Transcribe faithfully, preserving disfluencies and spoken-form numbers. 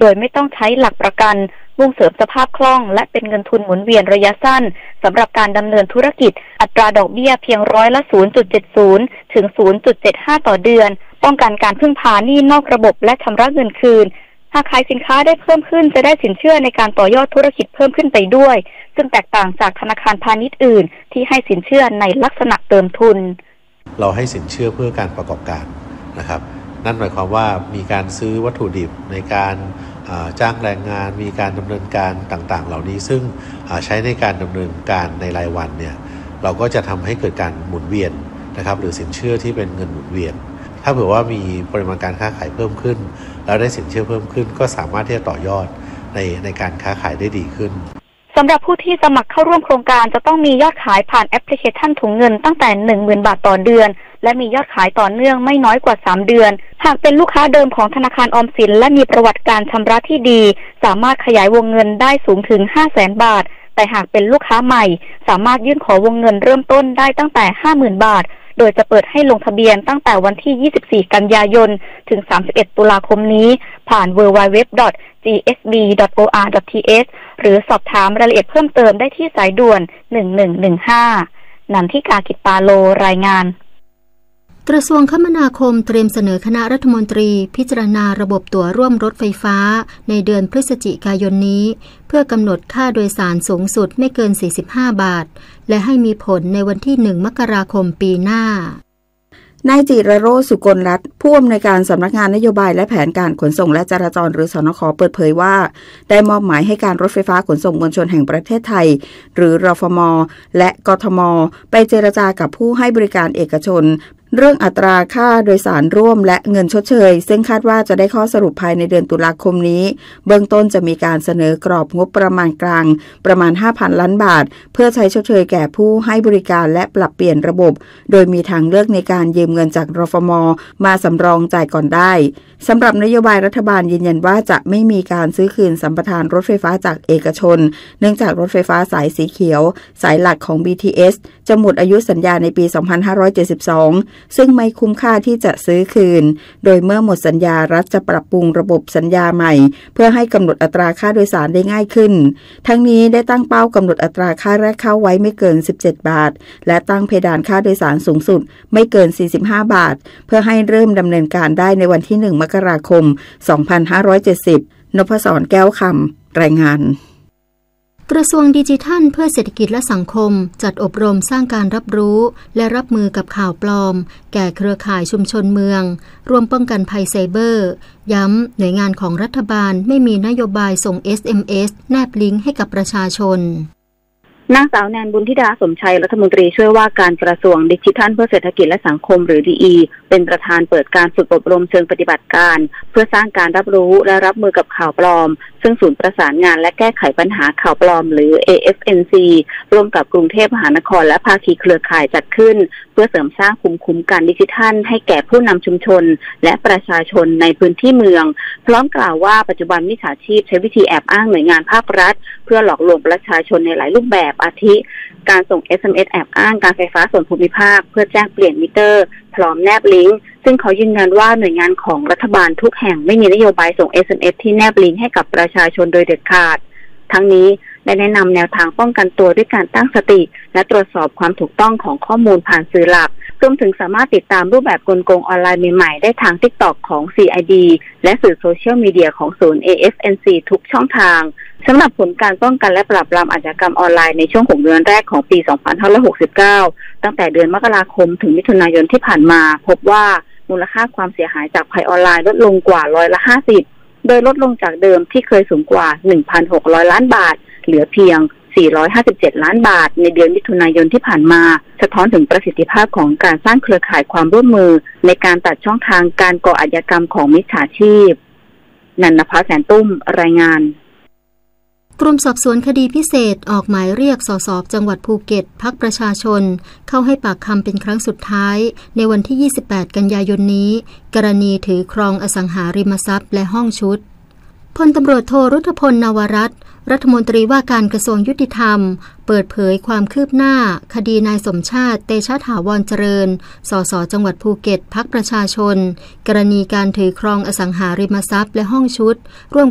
โดยไม่ต้องใช้หลักประกันมุ่งเสริมสภาพคล่องและเป็นเงินทุนหมุนเวียนระยะสั้นสำหรับการดำเนินธุรกิจอัตราดอกเบี้ยเพียงร้อยละ ศูนย์จุดเจ็ดศูนย์ ถึง ศูนย์จุดเจ็ดห้า ต่อเดือนป้องกันการพึ่งพาหนี้นอกระบบและชำระเงินคืนหากขายสินค้าได้เพิ่มขึ้นจะได้สินเชื่อในการต่อยอดธุรกิจเพิ่มขึ้นไปด้วยซึ่งแตกต่างจากธนาคารพาณิชย์อื่นที่ให้สินเชื่อในลักษณะเติมทุนเราให้สินเชื่อเพื่อการประกอบการนะครับนั่นหมายความว่ามีการซื้อวัตถุดิบในการจ้างแรงงานมีการดำเนินการต่างๆเหล่านี้ซึ่งใช้ในการดำเนินการในรายวันเนี่ยเราก็จะทำให้เกิดการหมุนเวียนนะครับหรือสินเชื่อที่เป็นเงินหมุนเวียนถ้าเผื่อว่ามีปริมาณการค้าขายเพิ่มขึ้นแล้วได้สินเชื่อเพิ่มขึ้นก็สามารถที่จะต่อยอดในในการค้าขายได้ดีขึ้นสำหรับผู้ที่สมัครเข้าร่วมโครงการจะต้องมียอดขายผ่านแอปพลิเคชันถุงเงินตั้งแต่ หนึ่งหมื่น บาทต่อเดือนและมียอดขายต่อเนื่องไม่น้อยกว่าสามเดือนหากเป็นลูกค้าเดิมของธนาคารออมสินและมีประวัติการชำระที่ดีสามารถขยายวงเงินได้สูงถึง ห้าแสน บาทแต่หากเป็นลูกค้าใหม่สามารถยื่นขอวงเงินเริ่มต้นได้ตั้งแต่ ห้าหมื่น บาทโดยจะเปิดให้ลงทะเบียนตั้งแต่วันที่ ยี่สิบสี่ กันยายนถึง สามสิบเอ็ด ตุลาคมนี้ผ่าน ดับเบิลยู ดับเบิลยู ดับเบิลยู ดอท จี เอส บี ดอท โอ อาร์ ดอท ที เอช หรือสอบถามรายละเอียดเพิ่มเติมได้ที่สายด่วนหนึ่งหนึ่งหนึ่งห้านันทิกา กิจปาโลรายงานกระทรวงคมนาคมเตรียมเสนอคณะรัฐมนตรีพิจารณาระบบตั๋วร่วมรถไฟฟ้าในเดือนพฤศจิกายนนี้เพื่อกำหนดค่าโดยสารสูงสุดไม่เกินสี่สิบห้าบาทและให้มีผลในวันที่หนึ่งมกราคมปีหน้านายจิรโรจน์ สุกลรัตน์ผู้อำนวยการสำนักงานนโยบายและแผนการขนส่งและจราจรหรือสนข.เปิดเผยว่าได้มอบหมายให้การรถไฟฟ้าขนส่งมวลชนแห่งประเทศไทยหรือรฟม.และกทม.ไปเจรจากับผู้ให้บริการเอกชนเรื่องอัตราค่าโดยสารร่วมและเงินชดเชยซึ่งคาดว่าจะได้ข้อสรุปภายในเดือนตุลาคมนี้เบื้องต้นจะมีการเสนอกรอบงบประมาณกลางประมาณ ห้าพัน ล้านบาทเพื่อใช้ชดเชยแก่ผู้ให้บริการและปรับเปลี่ยนระบบโดยมีทางเลือกในการยืมเงินจากรฟม.มาสำรองจ่ายก่อนได้สำหรับนโยบายรัฐบาลยืนยันว่าจะไม่มีการซื้อคืนสัมปทานรถไฟฟ้าจากเอกชนเนื่องจากรถไฟฟ้าสายสีเขียวสายหลักของ บี ที เอส จะหมดอายุสัญญาในปี สองพันห้าร้อยเจ็ดสิบสองซึ่งไม่คุ้มค่าที่จะซื้อคืนโดยเมื่อหมดสัญญารัฐจะปรับปรุงระบบสัญญาใหม่เพื่อให้กำหนดอัตราค่าโดยสารได้ง่ายขึ้นทั้งนี้ได้ตั้งเป้ากำหนดอัตราค่าแรกเข้าไว้ไม่เกินสิบเจ็ดบาทและตั้งเพดานค่าโดยสารสูงสุดไม่เกินสี่สิบห้าบาทเพื่อให้เริ่มดำเนินการได้ในวันที่หนึ่งมกราคมสองพันห้าร้อยเจ็ดสิบนพศรแก้วคำรายงานกระทรวงดิจิทัลเพื่อเศรษฐกิจและสังคมจัดอบรมสร้างการรับรู้และรับมือกับข่าวปลอมแก่เครือข่ายชุมชนเมืองร่วมป้องกันภัยไซเบอร์ย้ำหน่วยงานของรัฐบาลไม่มีนโยบายส่ง เอส เอ็ม เอส แนบลิงก์ให้กับประชาชนนางสาวแนนบุญธิดาสมชัยรัฐมนตรีช่วยว่าการกระทรวงดิจิทัลเพื่อเศรษฐกิจและสังคมหรือ ดี อี เป็นประธานเปิดการฝึกอบรมเชิงปฏิบัติการเพื่อสร้างการรับรู้และรับมือกับข่าวปลอมซึ่งศูนย์ประสานงานและแก้ไขปัญหาข่าวปลอมหรือ เอ เอฟ เอ็น ซี ร่วมกับกรุงเทพมหานครและภาคีเครือข่ายจัดขึ้นเพื่อเสริมสร้างภูมิคุ้มกันดิจิทัลให้แก่ผู้นำชุมชนและประชาชนในพื้นที่เมืองพร้อมกล่าวว่าปัจจุบันมิจฉาชีพใช้วิธีแอบอ้างหน่วยงานภาครัฐเพื่อหลอกลวงประชาชนในหลายรูปแบบอาทิการส่ง เอส เอ็ม เอส แอบอ้างการไฟฟ้าส่วนภูมิภาคเพื่อแจ้งเปลี่ยนมิเตอร์พร้อมแนบลิงก์ซึ่งเขายืนยันว่าหน่วยงานของรัฐบาลทุกแห่งไม่มีนโยบายส่ง เอส เอ็ม เอส ที่แนบลิงก์ให้กับประชาชนโดยเด็ดขาดทั้งนี้ได้แนะนำแนวทางป้องกันตัวด้วยการตั้งสติและตรวจสอบความถูกต้องของข้อมูลผ่านสื่อหลักรวมถึงสามารถติดตามรูปแบบกลโกงออนไลน์ใหม่ๆได้ทาง TikTok ของ ซี ไอ ดี และสื่อโซเชียลมีเดียของศูนย์ เอ เอฟ เอ็น ซี ทุกช่องทางสำหรับผลการป้องกันและปราบปรามอาชญากรรมออนไลน์ในช่วงหกเดือนแรกของปี สองพันห้าร้อยหกสิบเก้า ตั้งแต่เดือนมกราคมถึงมิถุนายนที่ผ่านมาพบว่ามูลค่าความเสียหายจากภัยออนไลน์ลดลงกว่าร้อยละห้าสิบโดยลดลงจากเดิมที่เคยสูงกว่า หนึ่งพันหกร้อย ล้านบาทเหลือเพียงสี่ร้อยห้าสิบเจ็ดล้านบาทในเดือนมิถุนายนที่ผ่านมาสะท้อนถึงประสิทธิภาพของการสร้างเครือข่ายความร่วมมือในการตัดช่องทางการก่ออาชญากรรมของมิจฉาชีพนันนภาแสนตุ้มรายงานกรมสอบสวนคดีพิเศษออกหมายเรียกสสจังหวัดภูเก็ตพรรคประชาชนเข้าให้ปากคำเป็นครั้งสุดท้ายในวันที่ยี่สิบแปดกันยายนนี้กรณีถือครองอสังหาริมทรัพย์และห้องชุดพลตำรวจโทรุธพลนวรัตน์รัฐมนตรีว่าการกระทรวงยุติธรรมเปิดเผยความคืบหน้าคดีนายสมชาติเตชะถาวรเจริญสสจังหวัดภูเก็ตพรรคประชาชนกรณีการถือครองอสังหาริมทรัพย์และห้องชุดร่วม